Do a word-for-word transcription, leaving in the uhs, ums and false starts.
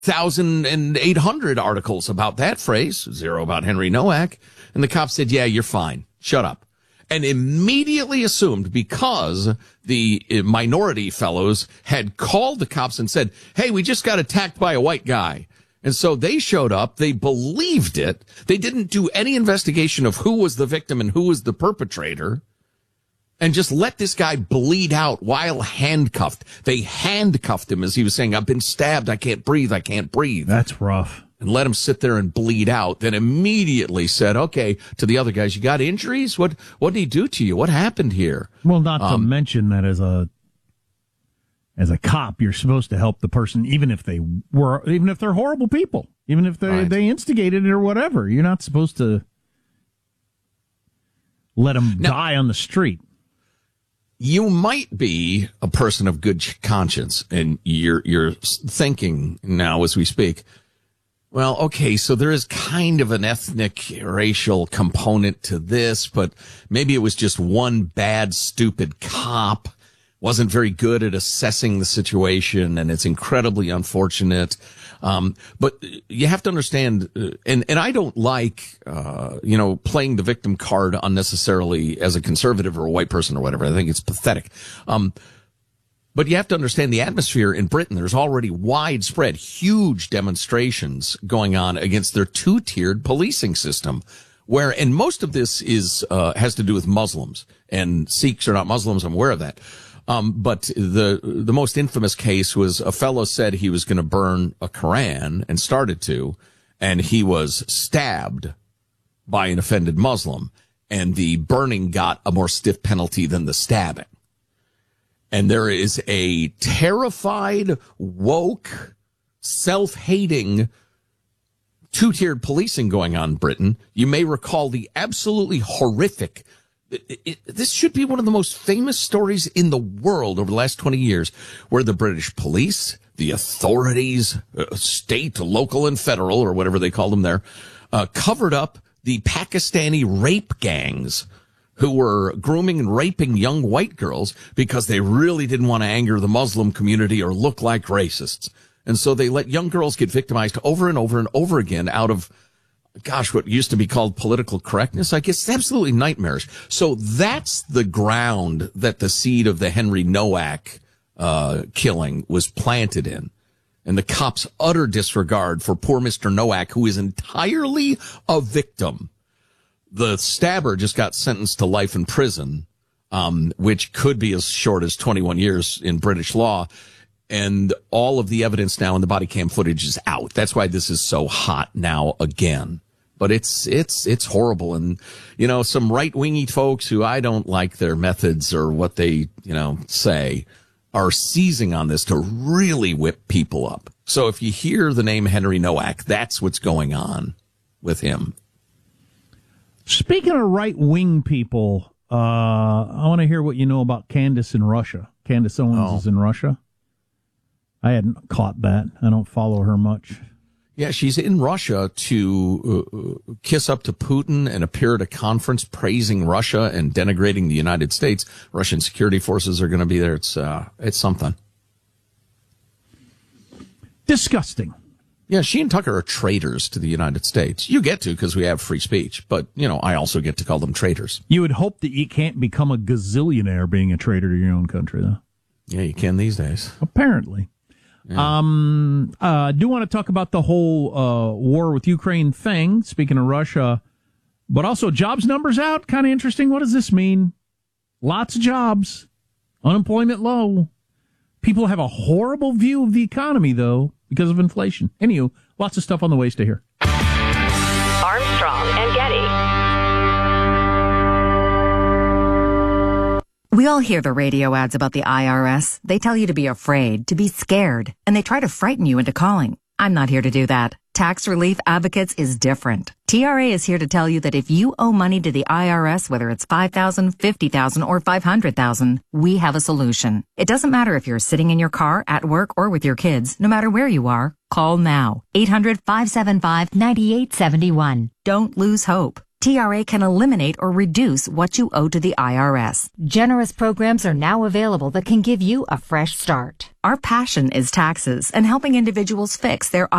thousand eight hundred articles about that phrase, zero about Henry Nowak. And the cops said, yeah, you're fine. Shut up. And immediately assumed, because the minority fellows had called the cops and said, hey, we just got attacked by a white guy. And so they showed up. They believed it. They didn't do any investigation of who was the victim and who was the perpetrator, and just let this guy bleed out while handcuffed. They handcuffed him as he was saying, I've been stabbed. I can't breathe. I can't breathe. That's rough. And let him sit there and bleed out. Then immediately said, okay, to the other guys, you got injuries? What, what did he do to you? What happened here? Well, not um, to mention that as a, as a cop, you're supposed to help the person, even if they were, even if they're horrible people, even if they, right. they instigated it or whatever. You're not supposed to let them now, die on the street. You might be a person of good conscience, and you're, you're thinking now as we speak, well, okay, so there is kind of an ethnic, racial component to this, but maybe it was just one bad, stupid cop, wasn't very good at assessing the situation, and it's incredibly unfortunate. Um, but you have to understand, uh, and, and I don't like, uh, you know, playing the victim card unnecessarily as a conservative or a white person or whatever. I think it's pathetic. Um, But you have to understand the atmosphere in Britain. There's already widespread, huge demonstrations going on against their two-tiered policing system, where, and most of this is, uh, has to do with Muslims, and Sikhs are not Muslims. I'm aware of that. Um, but the, the most infamous case was a fellow said he was going to burn a Quran and started to, and he was stabbed by an offended Muslim, and the burning got a more stiff penalty than the stabbing. And there is a terrified, woke, self-hating, two-tiered policing going on in Britain. You may recall the absolutely horrific, it, it, this should be one of the most famous stories in the world over the last twenty years, where the British police, the authorities, uh, state, local, and federal, or whatever they called them there, uh, covered up the Pakistani rape gangs who were grooming and raping young white girls because they really didn't want to anger the Muslim community or look like racists. And so they let young girls get victimized over and over and over again out of, gosh, what used to be called political correctness. I guess it's absolutely nightmarish. So that's the ground that the seed of the Henry Nowak uh killing was planted in. And the cops' utter disregard for poor Mister Nowak, who is entirely a victim. The stabber just got sentenced to life in prison, um, which could be as short as twenty-one years in British law. And all of the evidence now in the body cam footage is out. That's why this is so hot now again. But it's, it's, it's horrible. And, you know, some right-wingy folks who I don't like their methods or what they, you know, say are seizing on this to really whip people up. So if you hear the name Henry Nowak, that's what's going on with him. Speaking of right-wing people, uh, I want to hear what you know about Candace in Russia. Candace Owens oh. is in Russia. I hadn't caught that. I don't follow her much. Yeah, she's in Russia to uh, kiss up to Putin and appear at a conference praising Russia and denigrating the United States. Russian security forces are going to be there. It's uh, it's something. Disgusting. Yeah, she and Tucker are traitors to the United States. You get to because we have free speech, but, you know, I also get to call them traitors. You would hope that you can't become a gazillionaire being a traitor to your own country, though. Yeah, you can these days. Apparently. Yeah. Um, uh, I do want to talk about the whole uh, war with Ukraine thing, speaking of Russia, but also jobs numbers out. Kind of interesting. What does this mean? Lots of jobs. Unemployment low. People have a horrible view of the economy, though, because of inflation. Anywho, lots of stuff on the way. Stay here. Armstrong and Getty. We all hear the radio ads about the I R S. They tell you to be afraid, to be scared, and they try to frighten you into calling. I'm not here to do that. Tax Relief Advocates is different. T R A is here to tell you that if you owe money to the I R S, whether it's five thousand dollars, fifty thousand dollars, or five hundred thousand dollars, we have a solution. It doesn't matter if you're sitting in your car, at work, or with your kids. No matter where you are, call now. eight hundred, five seven five, nine eight seven one. Don't lose hope. T R A can eliminate or reduce what you owe to the I R S. Generous programs are now available that can give you a fresh start. Our passion is taxes and helping individuals fix their